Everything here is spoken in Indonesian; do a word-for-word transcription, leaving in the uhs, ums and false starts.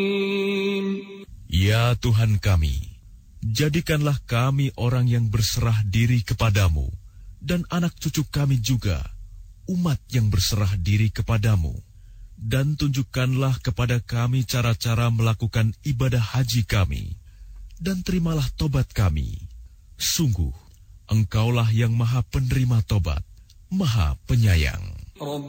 Ya Tuhan kami, jadikanlah kami orang yang berserah diri kepadamu, dan anak cucu kami juga, umat yang berserah diri kepadamu. Dan tunjukkanlah kepada kami cara-cara melakukan ibadah haji kami, dan terimalah tobat kami. Sungguh, Engkaulah yang maha penerima tobat, maha penyayang.